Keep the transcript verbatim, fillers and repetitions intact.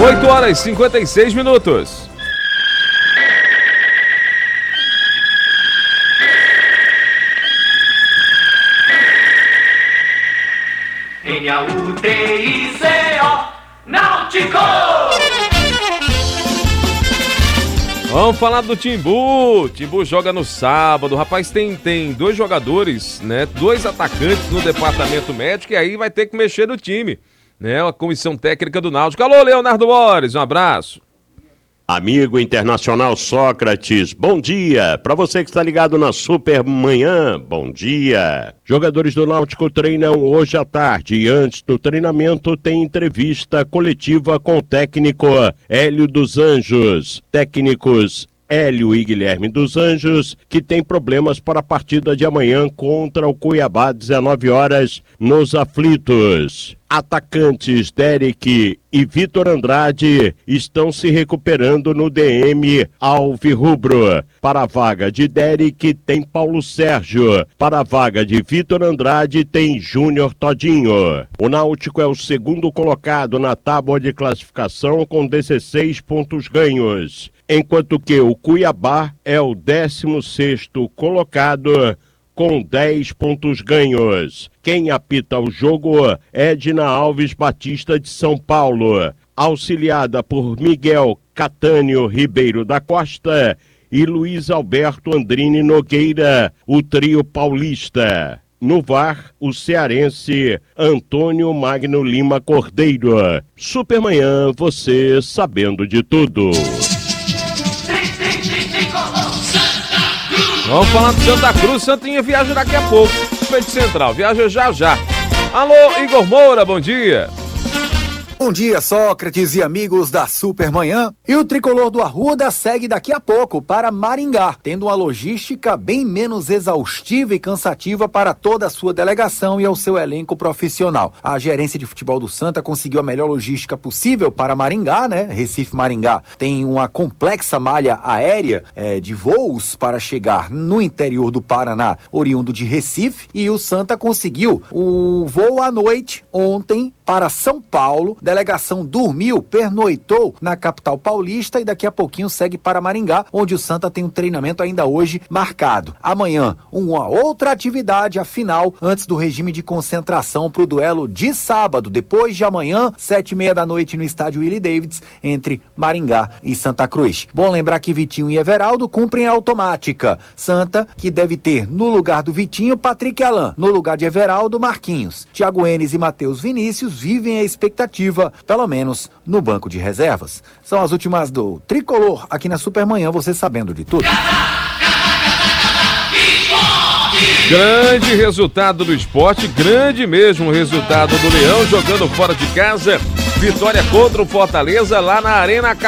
oito horas e cinquenta e seis minutos. N A U T I C O Náutico! Vamos falar do Timbu. Timbu joga no sábado. Rapaz, tem, tem dois jogadores, né? Dois atacantes no departamento médico e aí vai ter que mexer no time, né? A comissão técnica do Náutico. Alô, Leonardo Borges, um abraço. Amigo internacional Sócrates, bom dia. Para você que está ligado na Super Manhã, bom dia. Jogadores do Náutico treinam hoje à tarde e antes do treinamento tem entrevista coletiva com o técnico Hélio dos Anjos. Técnicos Hélio e Guilherme dos Anjos, que tem problemas para a partida de amanhã contra o Cuiabá, dezenove horas, nos aflitos. Atacantes Derek e Vitor Andrade estão se recuperando no D M Alvirrubro. Para a vaga de Derek tem Paulo Sérgio. Para a vaga de Vitor Andrade tem Júnior Todinho. O Náutico é o segundo colocado na tábua de classificação com dezesseis pontos ganhos, enquanto que o Cuiabá é o décimo sexto colocado com dez pontos ganhos. Quem apita o jogo é Edna Alves Batista de São Paulo, auxiliada por Miguel Catânio Ribeiro da Costa e Luiz Alberto Andrini Nogueira, o trio paulista. No V A R, o cearense Antônio Magno Lima Cordeiro. Supermanhã, você sabendo de tudo. Vamos falar do Santa Cruz. Santinha viaja daqui a pouco. Peito Central, viaja já já. Alô, Igor Moura, bom dia. Bom dia, Sócrates e amigos da Supermanhã. E o tricolor do Arruda segue daqui a pouco para Maringá, tendo uma logística bem menos exaustiva e cansativa para toda a sua delegação e ao seu elenco profissional. A gerência de futebol do Santa conseguiu a melhor logística possível para Maringá, né? Recife-Maringá tem uma complexa malha aérea é, de voos para chegar no interior do Paraná, oriundo de Recife, e o Santa conseguiu o voo à noite ontem para São Paulo. Delegação dormiu, pernoitou na capital paulista e daqui a pouquinho segue para Maringá, onde o Santa tem um treinamento ainda hoje marcado. Amanhã, uma outra atividade, afinal, antes do regime de concentração para o duelo de sábado, depois de amanhã, sete e meia da noite no estádio Willie Davids, entre Maringá e Santa Cruz. Bom lembrar que Vitinho e Everaldo cumprem a automática. Santa, que deve ter no lugar do Vitinho, Patrick Alan, no lugar de Everaldo, Marquinhos. Thiago Enes e Matheus Vinícius vivem a expectativa, pelo menos no banco de reservas. São as últimas do Tricolor aqui na Supermanhã, você sabendo de tudo. Grande resultado do esporte, grande mesmo o resultado do Leão, jogando fora de casa. Vitória contra o Fortaleza lá na Arena